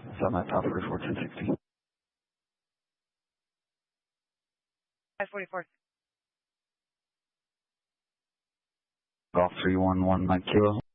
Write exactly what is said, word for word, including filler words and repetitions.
Summit Top forty-four ten sixty. five forty-four. Golf three one one Mike Kilo.